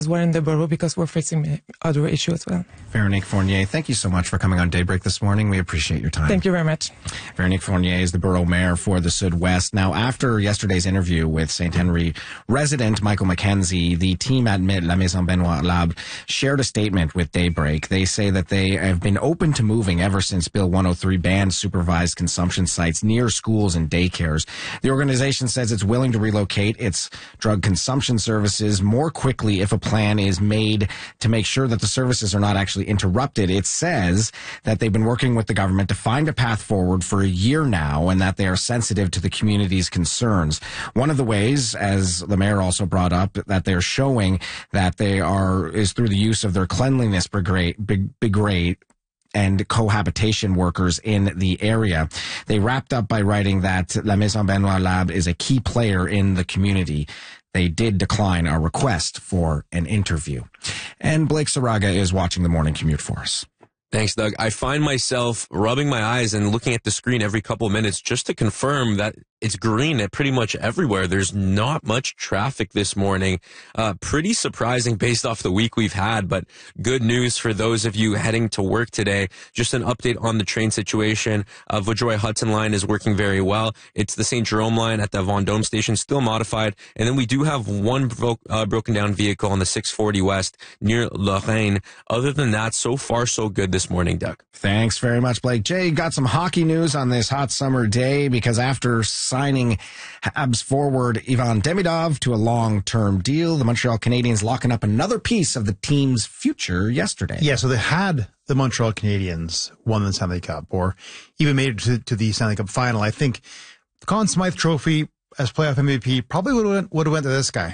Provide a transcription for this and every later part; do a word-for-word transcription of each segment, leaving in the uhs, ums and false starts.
we're in the borough because we're facing other issues as well. Veronique Fournier, thank you so much for coming on Daybreak this morning. We appreciate your time. Thank you very much. Veronique Fournier is the borough mayor for the Sud West. Now, after yesterday's interview with Saint Henry resident Michael McKenzie, the team at La Maison Benoit Lab shared a statement with Daybreak. They say that they have been open to moving ever since Bill one oh three banned supervised consumption sites near schools and daycares. The organization says it's willing to relocate its drug consumption services more quickly if a plan is made to make sure that the services are not actually interrupted. It says that they've been working with the government to find a path forward for a year now and that they are sensitive to the community's concerns. One of the ways, as the mayor also brought up, that they're showing that they are is through the use of their cleanliness brigade, brigade and cohabitation workers in the area. They wrapped up by writing that La Maison Benoit Lab is a key player in the community. They did decline our request for an interview. And Blake Saraga is watching the morning commute for us. Thanks, Doug. I find myself rubbing my eyes and looking at the screen every couple of minutes just to confirm that it's green at pretty much everywhere. There's not much traffic this morning. Uh, pretty surprising based off the week we've had, but good news for those of you heading to work today. Just an update on the train situation. Uh, Vaudreuil Hudson line is working very well. It's the Saint Jerome line at the Vendôme station, still modified. And then we do have one bro- uh, broken down vehicle on the six forty West near Lorraine. Other than that, so far so good this morning, Doug. Thanks very much, Blake. Jay, got some hockey news on this hot summer day because after signing Habs forward Ivan Demidov to a long-term deal, the Montreal Canadiens locking up another piece of the team's future yesterday. Yeah, so they had the Montreal Canadiens won the Stanley Cup or even made it to, to the Stanley Cup final. I think the Conn Smythe Trophy as playoff M V P probably would have went, would have went to this guy.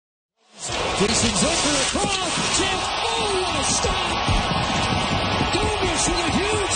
Jason Zucker across. Jim, oh, what a stop! Dobish with a huge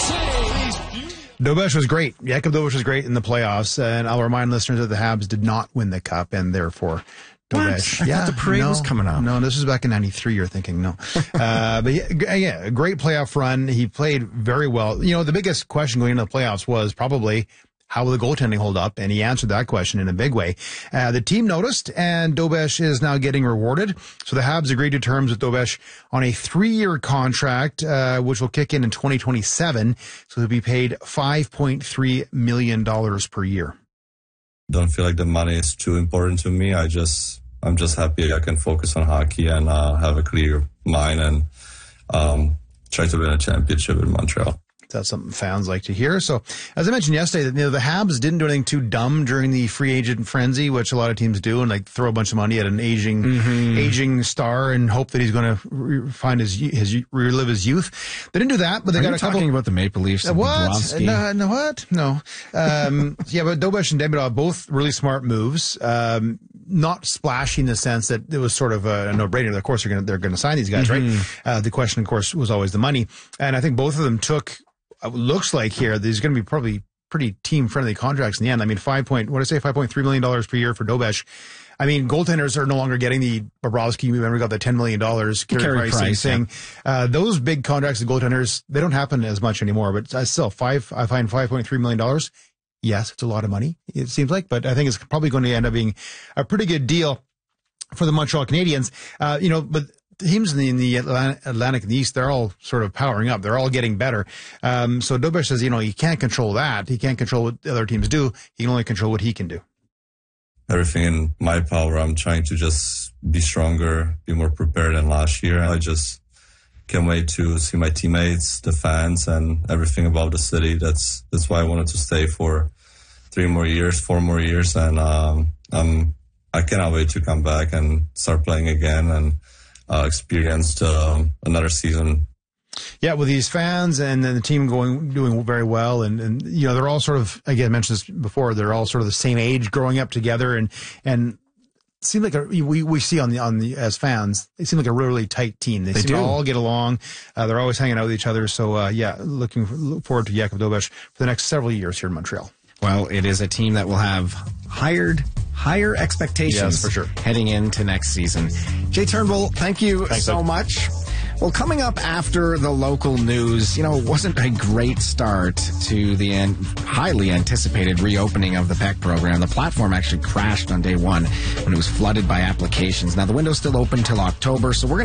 save. Dobish was great. Jakub Dobish was great in the playoffs, and I'll remind listeners that the Habs did not win the cup, and therefore Dobish. What? I yeah, thought the parade no, was coming up. No, this was back in ninety-three, you're thinking, no. uh, but yeah, yeah, a great playoff run. He played very well. You know, the biggest question going into the playoffs was probably, how will the goaltending hold up? And he answered that question in a big way. Uh, the team noticed, and Dobish is now getting rewarded. So the Habs agreed to terms with Dobish on a three-year contract, uh, which will kick in in twenty twenty-seven. So he'll be paid five point three million dollars per year. Don't feel like the money is too important to me. I just, I'm just happy I can focus on hockey and uh, have a clear mind and um, try to win a championship in Montreal. That's something fans like to hear. So, as I mentioned yesterday, you know, the Habs didn't do anything too dumb during the free agent frenzy, which a lot of teams do, and like throw a bunch of money at an aging, mm-hmm. aging star and hope that he's going to re- find his his relive his youth. They didn't do that, but they Are got you a couple. Talking about the Maple Leafs. Uh, and what? Bobrovsky? No, no, what? No. Um, yeah, but Dobish and Demidov both really smart moves. Um, not splashy in the sense that it was sort of a, a no-brainer. Of course, they're going to they're going to sign these guys, mm-hmm. right? Uh, the question, of course, was always the money, and I think both of them took. It looks like here there's going to be probably pretty team-friendly contracts in the end. I mean, five point what did I say, five point three million dollars per year for Dobish. I mean, goaltenders are no longer getting the Bobrovsky. Remember, we got the ten million dollars carry, carry price, price thing. Yeah. Uh, those big contracts of goaltenders, they don't happen as much anymore. But uh, still, five I find five point three million dollars. Yes, it's a lot of money. It seems like, but I think it's probably going to end up being a pretty good deal for the Montreal Canadiens. Uh, you know, but. Teams in the, in the Atlantic and the East, they're all sort of powering up. They're all getting better. Um, so Dobish says, you know, he can't control that. He can't control what other teams do. He can only control what he can do. Everything in my power, I'm trying to just be stronger, be more prepared than last year. I just can't wait to see my teammates, the fans, and everything about the city. That's that's why I wanted to stay for three more years, four more years. And um, I'm, I cannot wait to come back and start playing again and Uh, experienced uh, another season. Yeah, with these fans and then the team going doing very well, and, and you know they're all sort of, again, I mentioned this before, they're all sort of the same age, growing up together, and and it seems like a, we we see on the on the as fans, they seem like a really tight team. They, they seem do. to all get along. Uh, they're always hanging out with each other. So uh, yeah, looking for, look forward to Jakub Dobish for the next several years here in Montreal. Well, it is a team that will have hired higher expectations yes, for sure. heading into next season. Jay Turnbull, thank you Thanks, so Doug. much. Well, coming up after the local news, you know, it wasn't a great start to the an- highly anticipated reopening of the P E C program. The platform actually crashed on day one when it was flooded by applications. Now, the window's still open till October, so we're going to